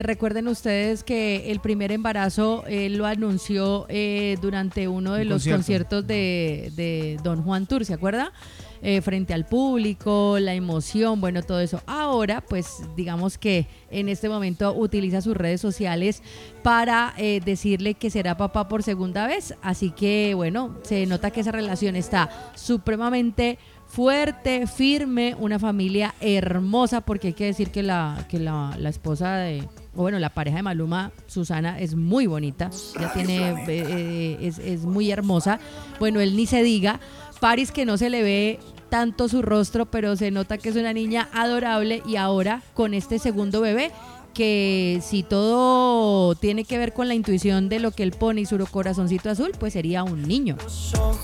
Recuerden ustedes que el primer embarazo él lo anunció durante uno de Un los concierto. conciertos de Don Juan Tour, ¿se acuerda? Frente al público, la emoción, bueno, todo eso. Ahora, pues digamos que en este momento utiliza sus redes sociales para decirle que será papá por segunda vez. Así que, bueno, se nota que esa relación está supremamente fuerte, firme, una familia hermosa, porque hay que decir que la esposa de, o bueno, la pareja de Maluma, Susana, es muy bonita, ya tiene, es muy hermosa. Bueno, él ni se diga. Paris, que no se le ve tanto su rostro, pero se nota que es una niña adorable, y ahora con este segundo bebé, que si todo tiene que ver con la intuición de lo que él pone y su corazoncito azul, pues sería un niño.